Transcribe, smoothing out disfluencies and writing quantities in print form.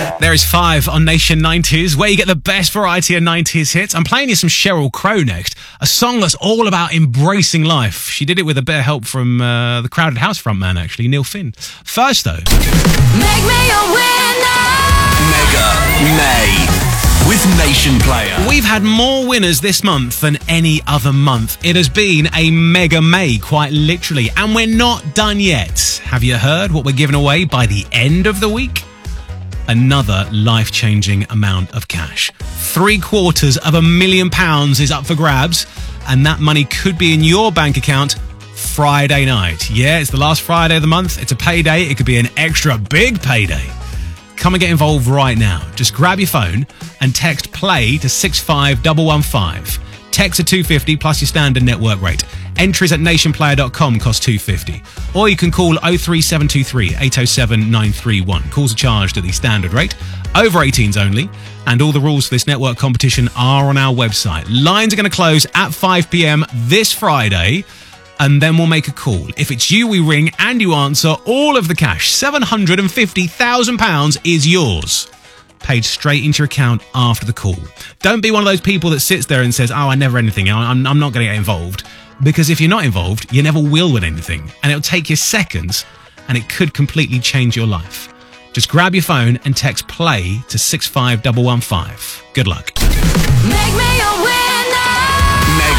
There is 5 on Nation 90s, where you get the best variety of 90s hits. I'm playing you some Sheryl Crow next, a song that's all about embracing life. She did it with a bit of help from the Crowded House frontman, actually, Neil Finn. First, though... Make me a winner! Mega May with Nation Player. We've had more winners this month than any other month. It has been a Mega May, quite literally, and we're not done yet. Have you heard what we're giving away by the end of the week? Another life-changing amount of cash. £750,000 is up for grabs, and that money could be in your bank account Friday night. Yeah, it's the last Friday of the month. It's a payday. It could be an extra big payday. Come and get involved right now. Just grab your phone and text PLAY to 65115. Text at $250 plus your standard network rate. Entries at nationplayer.com cost $250. Or you can call 03723 807 931. Calls are charged at the standard rate. Over 18s only. And all the rules for this network competition are on our website. Lines are going to close at 5 p.m. this Friday. And then we'll make a call. If it's you, we ring and you answer. All of the cash, £750,000, is yours. Paid straight into your account after the call. Don't be one of those people that sits there and says, oh, I never anything. I'm not going to get involved. Because if you're not involved, you never will win anything. And it'll take you seconds, and it could completely change your life. Just grab your phone and text PLAY to 65115. Good luck. Make me a